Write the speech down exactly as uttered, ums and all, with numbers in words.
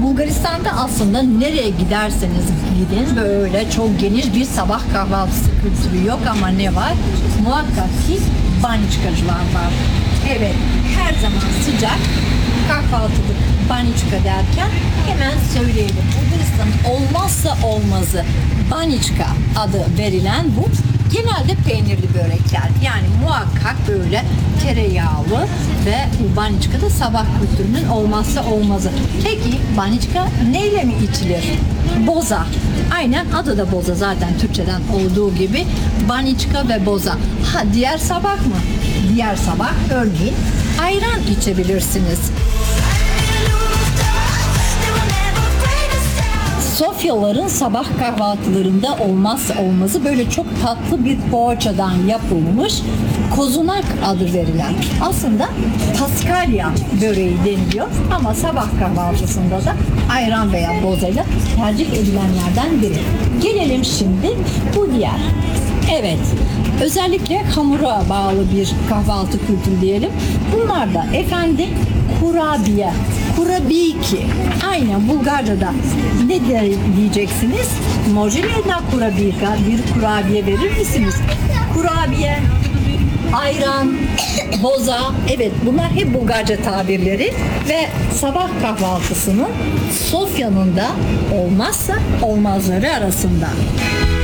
Bulgaristan'da aslında nereye giderseniz gidin böyle çok geniş bir sabah kahvaltısı kültürü yok ama ne var? Muhakkak ki banişkacılar var. Evet, her zaman sıcak kahvaltılık baniçka derken hemen söyleyelim. Bulgaristan'ın olmazsa olmazı baniçka adı verilen bu genelde peynirli börekler. Yani muhakkak böyle tereyağlı ve bu baniçka da sabah kültürünün olmazsa olmazı. Peki baniçka neyle mi içilir? Boza. Aynen adı da boza zaten Türkçeden olduğu gibi baniçka ve boza. Ha diğer sabah mı? Diğer sabah örneğin ayran içebilirsiniz. Sofyaların sabah kahvaltılarında olmazsa olmazı böyle çok tatlı bir poğaçadan yapılmış kozunak adı verilen. Aslında paskalya böreği deniliyor ama sabah kahvaltısında da ayran veya bozayla tercih edilenlerden biri. Gelelim şimdi bu diğer. Evet, özellikle hamura bağlı bir kahvaltı kültürü diyelim. Bunlar da efendim kurabiye, kurabiki. Aynen Bulgarca'da ne de diyeceksiniz? Možete na kurabika, bir kurabiye verir misiniz? Kurabiye, ayran, boza, evet bunlar hep Bulgarca tabirleri ve sabah kahvaltısının Sofya'nın da olmazsa olmazları arasında.